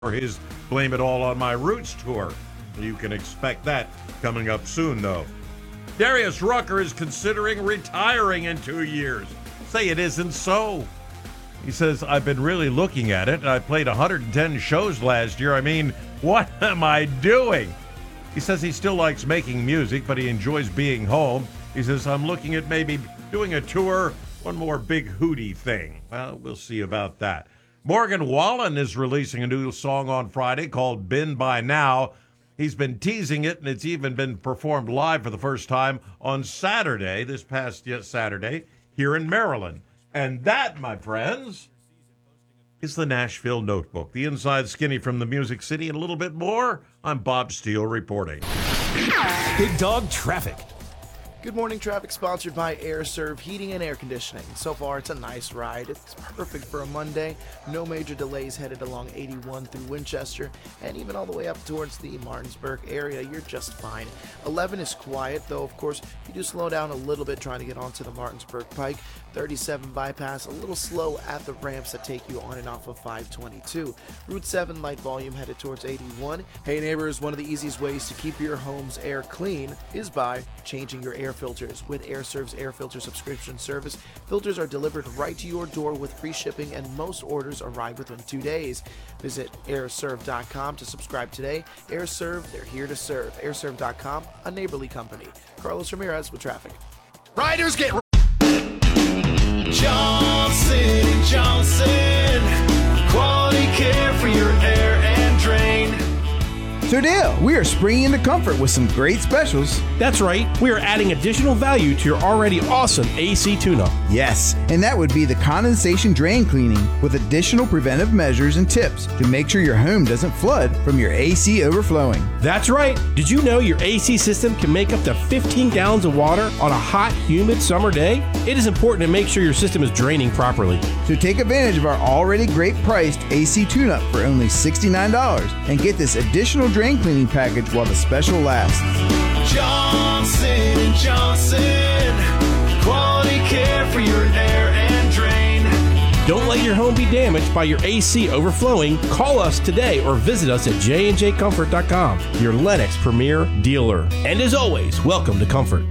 for his Blame It All on My Roots tour. You can expect that coming up soon, though. Darius Rucker is considering retiring in 2 years. Say it isn't so. He says, I've been really looking at it. I played 110 shows last year. I mean, what am I doing? He says he still likes making music, but he enjoys being home. He says, I'm looking at maybe doing a tour, one more big hootie thing. Well, we'll see about that. Morgan Wallen is releasing a new song on Friday called Been By Now. He's been teasing it, and it's even been performed live for the first time on Saturday, this past Saturday, here in Maryland. And that, my friends, is the Nashville Notebook. The inside skinny from the Music City and a little bit more. I'm Bob Steele reporting. Big Dog Traffic. Good morning, traffic sponsored by AirServe Heating and Air Conditioning. So far, it's a nice ride. It's perfect for a Monday. No major delays headed along 81 through Winchester, and even all the way up towards the Martinsburg area, you're just fine. 11 is quiet, though, of course, you do slow down a little bit trying to get onto the Martinsburg Pike. 37 bypass, a little slow at the ramps that take you on and off of 522. Route 7 light volume headed towards 81. Hey neighbors, one of the easiest ways to keep your home's air clean is by changing your air filters. With AirServe's air filter subscription service, filters are delivered right to your door with free shipping, and most orders arrive within 2 days. Visit airserve.com to subscribe today. AirServe, they're here to serve. Airserve.com, a neighborly company. Carlos Ramirez with traffic. Riders get Johnson & Johnson. Quality care for your air and drain. So Dale, we are springing into Comfort with some great specials. That's right. We are adding additional value to your already awesome AC tune-up. Yes, and that would be the condensation drain cleaning with additional preventive measures and tips to make sure your home doesn't flood from your AC overflowing. That's right. Did you know your AC system can make up to 15 gallons of water on a hot, humid summer day? It is important to make sure your system is draining properly. So take advantage of our already great priced AC tune-up for only $69 and get this additional drain cleaning package while the special lasts. Johnson & Johnson. Quality care for your air and drain. Don't let your home be damaged by your AC overflowing. Call us today or visit us at jnjcomfort.com, your Lennox premier dealer. And as always, welcome to Comfort.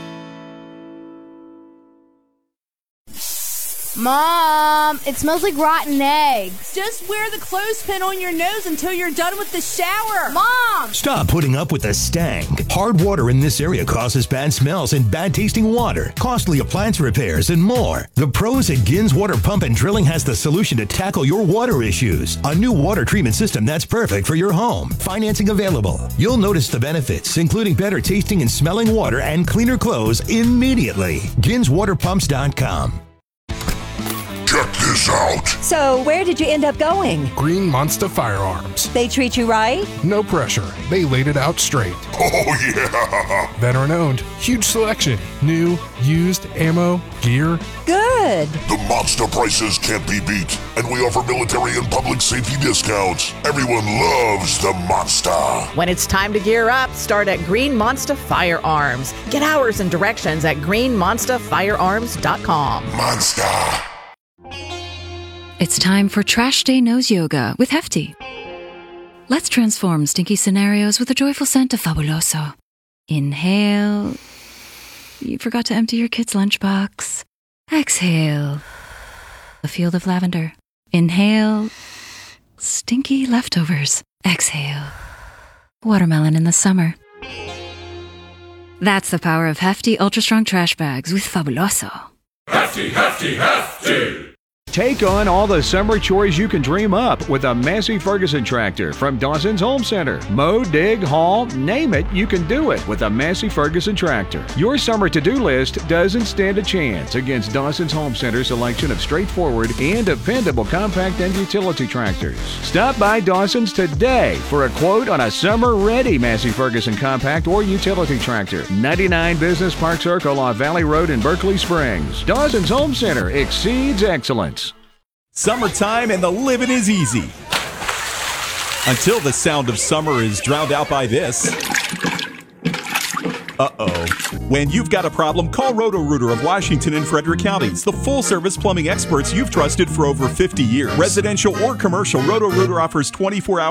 Mom, it smells like rotten eggs. Just wear the clothespin on your nose until you're done with the shower. Mom! Stop putting up with the stank. Hard water in this area causes bad smells and bad tasting water, costly appliance repairs, and more. The pros at Gins Water Pump and Drilling has the solution to tackle your water issues. A new water treatment system that's perfect for your home. Financing available. You'll notice the benefits, including better tasting and smelling water and cleaner clothes immediately. GinsWaterPumps.com. Check this out. So, where did you end up going? Green Monster Firearms. They treat you right? No pressure. They laid it out straight. Oh, yeah. Veteran owned. Huge selection. New, used, ammo, gear. Good. The monster prices can't be beat, and we offer military and public safety discounts. Everyone loves the monster. When it's time to gear up, start at Green Monster Firearms. Get hours and directions at greenmonsterfirearms.com. Monster. It's time for Trash Day Nose Yoga with Hefty. Let's transform stinky scenarios with a joyful scent of Fabuloso. Inhale. You forgot to empty your kid's lunchbox. Exhale. A field of lavender. Inhale. Stinky leftovers. Exhale. Watermelon in the summer. That's the power of Hefty Ultra Strong Trash Bags with Fabuloso. Hefty, Hefty, Hefty! Take on all the summer chores you can dream up with a Massey Ferguson tractor from Dawson's Home Center. Mow, dig, haul, name it, you can do it with a Massey Ferguson tractor. Your summer to-do list doesn't stand a chance against Dawson's Home Center's selection of straightforward and dependable compact and utility tractors. Stop by Dawson's today for a quote on a summer-ready Massey Ferguson compact or utility tractor. 99 Business Park Circle off Valley Road in Berkeley Springs. Dawson's Home Center exceeds excellence. Summertime and the living is easy. Until the sound of summer is drowned out by this. Uh-oh. When you've got a problem, call Roto-Rooter of Washington and Frederick Counties, the full-service plumbing experts you've trusted for over 50 years. Residential or commercial, Roto-Rooter offers 24-hour